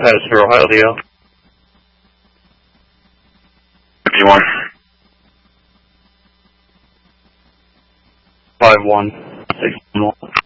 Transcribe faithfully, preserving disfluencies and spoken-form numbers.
Patterson, Ohio, Leo. fifty-one. five one six one.